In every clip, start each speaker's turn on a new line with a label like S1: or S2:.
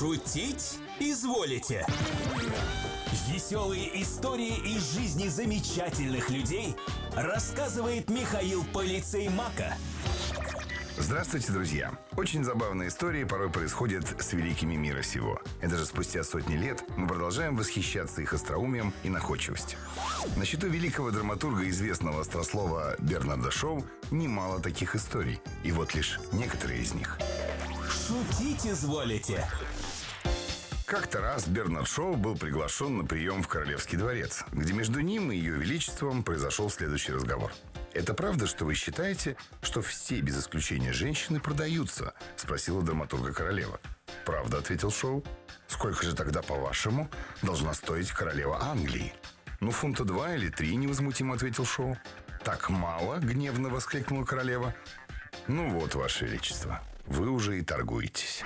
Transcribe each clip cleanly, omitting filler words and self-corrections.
S1: Шутить изволите? Веселые истории из жизни замечательных людей рассказывает Михаил Полицеймака.
S2: Здравствуйте, друзья! Очень забавные истории порой происходят с великими мира сего. И даже спустя сотни лет мы продолжаем восхищаться их остроумием и находчивостью. На счету великого драматурга, известного острослова Бернарда Шоу, немало таких историй. И вот лишь некоторые из них.
S1: Шутить изволите?
S2: Как-то раз Бернард Шоу был приглашен на прием в Королевский дворец, где между ним и Ее Величеством произошел следующий разговор. «Это правда, что вы считаете, что все без исключения женщины продаются?» – спросила драматурга королева. «Правда», – ответил Шоу. «Сколько же тогда, по-вашему, должна стоить королева Англии?» «Ну, фунта 2 или 3», – невозмутимо ответил Шоу. «Так мало?» – гневно воскликнула королева. «Ну вот, Ваше Величество, вы уже и торгуетесь».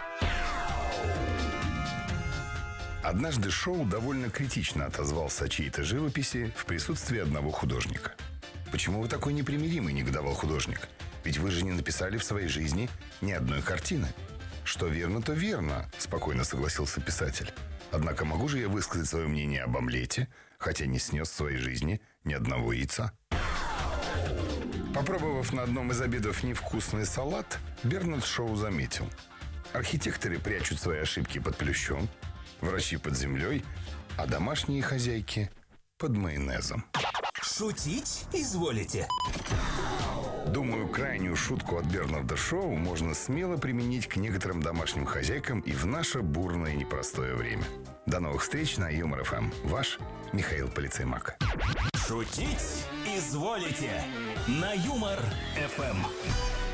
S2: Однажды Шоу довольно критично отозвался о чьей-то живописи в присутствии одного художника. «Почему вы такой непримиримый?» – негодовал художник. «Ведь вы же не написали в своей жизни ни одной картины». «Что верно, то верно», – спокойно согласился писатель. «Однако могу же я высказать свое мнение об омлете, хотя не снес в своей жизни ни одного яйца». Попробовав на одном из обедов невкусный салат, Бернард Шоу заметил: архитекторы прячут свои ошибки под плющом, врачи под землей, а домашние хозяйки под майонезом.
S1: Шутить изволите?
S2: Думаю, крайнюю шутку от Бернарда Шоу можно смело применить к некоторым домашним хозяйкам и в наше бурное и непростое время. До новых встреч на Юмор ФМ. Ваш Михаил Полицеймак.
S1: Шутить изволите? На Юмор ФМ.